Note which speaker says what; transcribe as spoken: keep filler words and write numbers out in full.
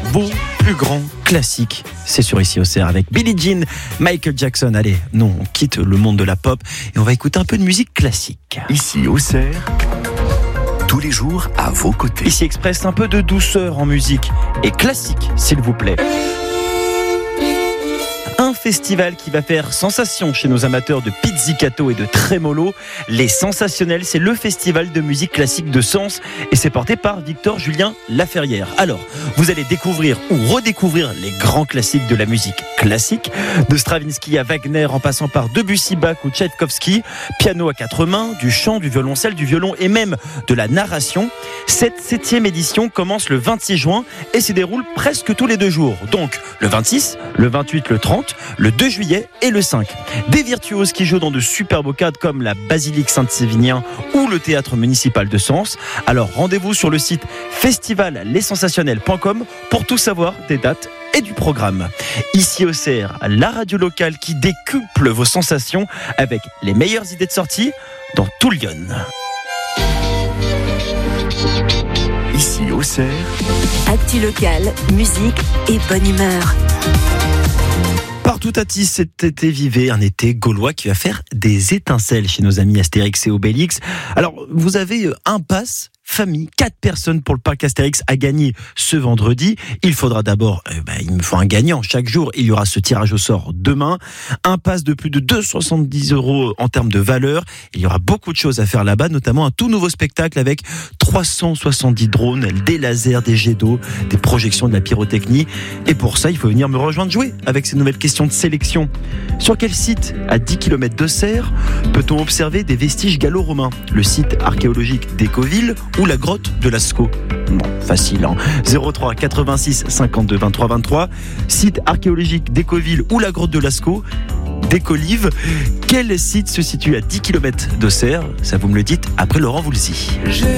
Speaker 1: vos plus grands classiques. C'est sur Ici Auxerre avec Billie Jean, Michael Jackson. Allez, non, on quitte le monde de la pop et on va écouter un peu de musique classique.
Speaker 2: Ici Auxerre, tous les jours à vos côtés.
Speaker 1: Ici Express, un peu de douceur en musique et classique, s'il vous plaît. Un festival qui va faire sensation chez nos amateurs de pizzicato et de trémolo. Les Sensationnels, c'est le festival de musique classique de Sens et c'est porté par Victor Julien Laferrière. Alors, vous allez découvrir ou redécouvrir les grands classiques de la musique classique, de Stravinsky à Wagner en passant par Debussy, Bach ou Tchaïkovski, piano à quatre mains, du chant, du violoncelle, du violon et même de la narration. Cette septième édition commence le vingt-six juin et se déroule presque tous les deux jours. Donc, le vingt-six, le vingt-huit, le trente, le deux juillet et le cinq. Des virtuoses qui jouent dans de superbes cadres comme la Basilique Saint-Sévinien ou le Théâtre Municipal de Sens. Alors rendez-vous sur le site festival les sensationnels point com pour tout savoir des dates et du programme. Ici Auxerre, la radio locale qui décuple vos sensations avec les meilleures idées de sortie dans tout Lyon.
Speaker 2: Ici Auxerre,
Speaker 3: actu locale, musique et bonne humeur.
Speaker 1: Partout à Tis, cet été vivait un été gaulois qui va faire des étincelles chez nos amis Astérix et Obélix. Alors, vous avez un pass famille, quatre personnes pour le parc Astérix à gagner ce vendredi. Il faudra d'abord, euh, bah, il me faut un gagnant chaque jour. Il y aura ce tirage au sort demain. Un pass de plus de deux cent soixante-dix euros en termes de valeur. Il y aura beaucoup de choses à faire là-bas, notamment un tout nouveau spectacle avec trois cent soixante-dix drones, des lasers, des jets d'eau, des projections, de la pyrotechnie. Et pour ça, il faut venir me rejoindre jouer avec ces nouvelles questions de sélection. Sur quel site, à dix kilomètres d'Auxerre, peut-on observer des vestiges gallo-romains? Le site archéologique d'Écoville ou la grotte de Lascaux? Bon, facile, hein. zéro trois quatre-vingt-six cinquante-deux vingt-trois vingt-trois. Site archéologique d'Écoville ou la grotte de Lascaux, d'Écolive. Quel site se situe à dix kilomètres d'Auxerre? Ça, vous me le dites après Laurent Voulzy.